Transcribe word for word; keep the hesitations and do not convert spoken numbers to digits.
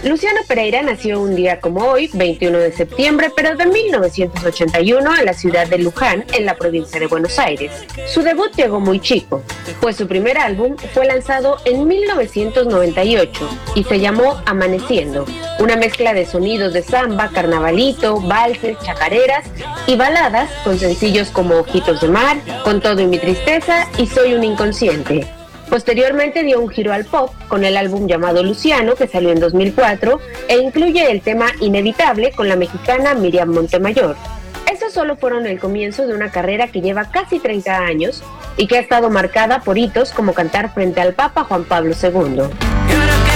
Luciano Pereira nació un día como hoy, veintiuno de septiembre, pero de mil novecientos ochenta y uno en la ciudad de Luján, en la provincia de Buenos Aires. Su debut llegó muy chico, pues su primer álbum fue lanzado en mil novecientos noventa y ocho y se llamó Amaneciendo, una mezcla de sonidos de samba, carnavalito, valses, chacareras y baladas con sencillos como Ojitos de Mar, Con Todo y Mi Tristeza y Soy un Inconsciente. Posteriormente dio un giro al pop con el álbum llamado Luciano, que salió en dos mil cuatro, e incluye el tema Inevitable con la mexicana Miriam Montemayor. Estos solo fueron el comienzo de una carrera que lleva casi treinta años y que ha estado marcada por hitos como cantar frente al Papa Juan Pablo segundo.